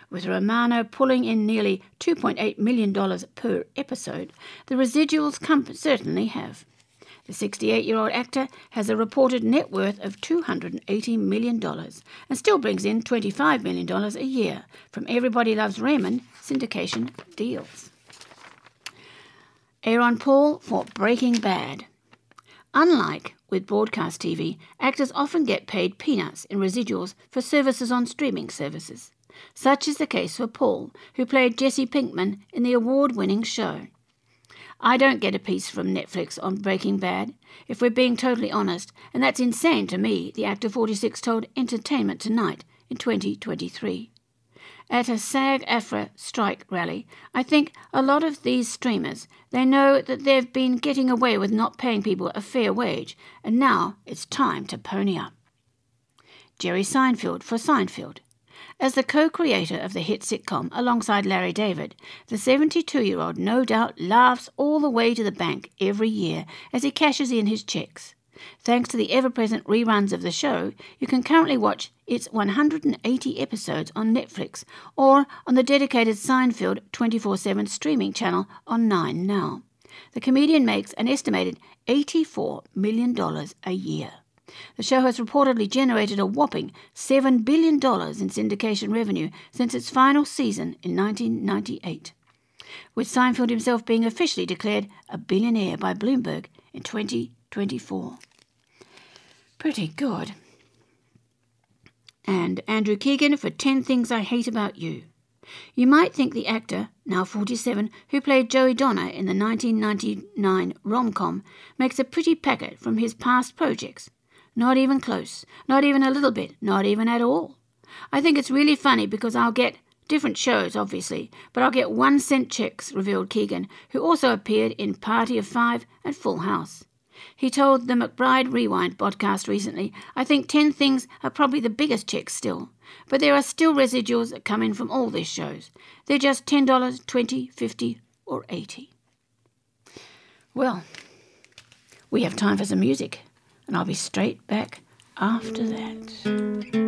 With Romano pulling in nearly $2.8 million per episode, the residuals certainly have. The 68-year-old actor has a reported net worth of $280 million and still brings in $25 million a year from Everybody Loves Raymond syndication deals. Aaron Paul for Breaking Bad. Unlike with broadcast TV, actors often get paid peanuts in residuals for services on streaming services. Such is the case for Paul, who played Jesse Pinkman in the award-winning show. I don't get a piece from Netflix on Breaking Bad, if we're being totally honest, and that's insane to me, the actor 46 told Entertainment Tonight in 2023. At a SAG-AFTRA strike rally, I think a lot of these streamers, they know that they've been getting away with not paying people a fair wage, and now it's time to pony up. Jerry Seinfeld for Seinfeld. As the co-creator of the hit sitcom alongside Larry David, the 72-year-old no doubt laughs all the way to the bank every year as he cashes in his checks. Thanks to the ever-present reruns of the show, you can currently watch its 180 episodes on Netflix or on the dedicated Seinfeld 24/7 streaming channel on 9 Now. The comedian makes an estimated $84 million a year. The show has reportedly generated a whopping $7 billion in syndication revenue since its final season in 1998, with Seinfeld himself being officially declared a billionaire by Bloomberg in 2024. Pretty good. And Andrew Keegan for 10 Things I Hate About You. You might think the actor, now 47, who played Joey Donner in the 1999 rom-com, makes a pretty packet from his past projects. Not even close, not even a little bit, not even at all. I think it's really funny because I'll get different shows, obviously, but I'll get 1-cent checks, revealed Keegan, who also appeared in Party of Five and Full House. He told the McBride Rewind podcast recently, I think 10 Things are probably the biggest checks still, but there are still residuals that come in from all these shows. They're just $10, $20, $50 or $80. Well, we have time for some music, and I'll be straight back after that.